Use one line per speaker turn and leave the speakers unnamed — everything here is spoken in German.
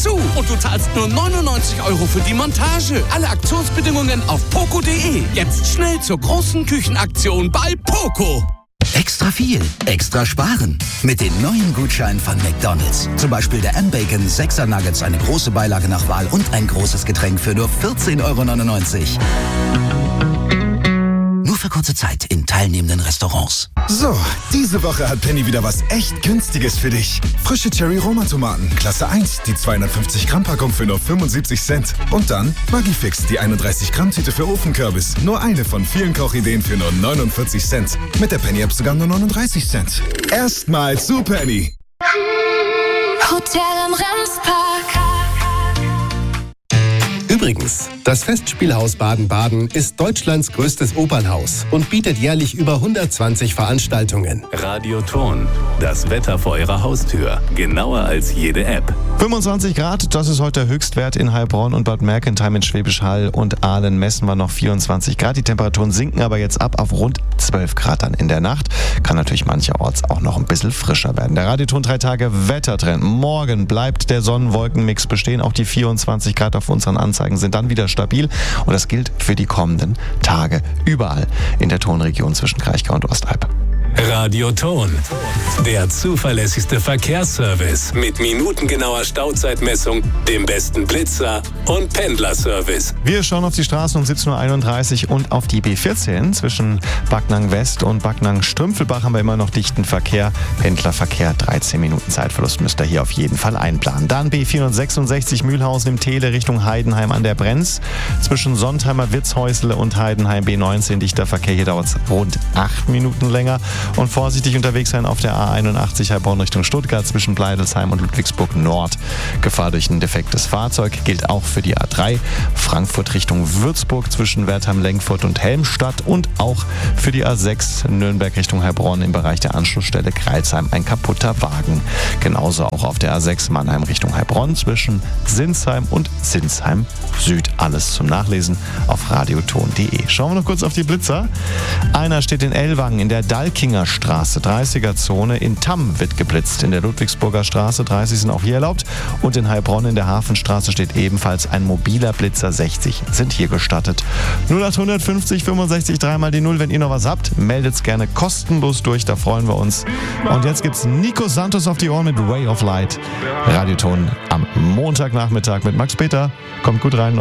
dazu. Und du zahlst nur 99 € für die Montage. Alle Aktionsbedingungen auf poco.de. Jetzt schnell zur großen Küchenaktion bei Poco.
Extra viel, extra sparen. Mit den neuen Gutscheinen von McDonald's. Zum Beispiel der M-Bacon 6er Nuggets, eine große Beilage nach Wahl und ein großes Getränk für nur 14,99 €. Nur für kurze Zeit in teilnehmenden Restaurants.
So, diese Woche hat Penny wieder was echt Günstiges für dich. Frische Cherry-Roma-Tomaten, Klasse 1, die 250-Gramm-Packung für nur 75 Cent. Und dann Maggi-Fix, die 31-Gramm-Tüte für Ofenkürbis. Nur eine von vielen Kochideen für nur 49 Cent. Mit der Penny-App sogar nur 39 Cent. Erstmal zu Penny.
Hotel am Ramspark.
Übrigens, das Festspielhaus Baden-Baden ist Deutschlands größtes Opernhaus und bietet jährlich über 120 Veranstaltungen.
Radioton, das Wetter vor Ihrer Haustür. Genauer als jede App.
25 Grad, das ist heute der Höchstwert in Heilbronn und Bad Mergentheim in Schwäbisch Hall und Aalen messen wir noch 24 Grad. Die Temperaturen sinken aber jetzt ab auf rund 12 Grad dann in der Nacht. Kann natürlich mancherorts auch noch ein bisschen frischer werden. Der Radioton 3 Tage Wettertrend. Morgen bleibt der Sonnenwolkenmix bestehen. Auch die 24 Grad auf unseren Anzeigen sind dann wieder stabil. Und das gilt für die kommenden Tage überall in der Tonregion zwischen Kraichgau und Ostalb.
Radioton, der zuverlässigste Verkehrsservice mit minutengenauer Stauzeitmessung, dem besten Blitzer und Pendlerservice.
Wir schauen auf die Straßen um 17.31 Uhr und auf die B14. Zwischen Backnang West und Backnang Strümpfelbach haben wir immer noch dichten Verkehr. Pendlerverkehr, 13 Minuten Zeitverlust müsst ihr hier auf jeden Fall einplanen. Dann B466 Mühlhausen im Tele Richtung Heidenheim an der Brenz. Zwischen Sontheimer Witzhäusle und Heidenheim B19 dichter Verkehr. Hier dauert es rund 8 Minuten länger. Und vorsichtig unterwegs sein auf der A81 Heilbronn Richtung Stuttgart zwischen Bleidelsheim und Ludwigsburg Nord. Gefahr durch ein defektes Fahrzeug gilt auch für die A3 Frankfurt Richtung Würzburg zwischen Wertheim-Lenkfurt und Helmstadt und auch für die A6 Nürnberg Richtung Heilbronn im Bereich der Anschlussstelle Kreilsheim ein kaputter Wagen. Genauso auch auf der A6 Mannheim Richtung Heilbronn zwischen Sinsheim und Sinsheim Süd. Alles zum Nachlesen auf radioton.de. Schauen wir noch kurz auf die Blitzer. Einer steht in Ellwangen in der Dalkinger Straße, 30er-Zone. In Tamm wird geblitzt. In der Ludwigsburger Straße, 30 sind auch hier erlaubt. Und in Heilbronn in der Hafenstraße steht ebenfalls ein mobiler Blitzer, 60 sind hier gestattet. 0850 65 3 mal die 0. Wenn ihr noch was habt, meldet's gerne kostenlos durch, da freuen wir uns. Und jetzt gibt's Nico Santos auf die Ohren mit Way of Light. Radioton am Montagnachmittag mit Max Peter. Kommt gut rein.